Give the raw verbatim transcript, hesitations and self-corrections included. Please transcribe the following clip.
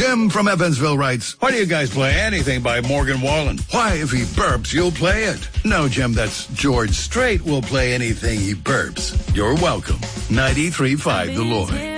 Jim from Evansville writes, Why do you guys play anything by Morgan Wallen? why, if he burps, you'll play it. No, Jim, that's George Strait will play anything he burps. You're welcome. ninety-three point five The Lloyd.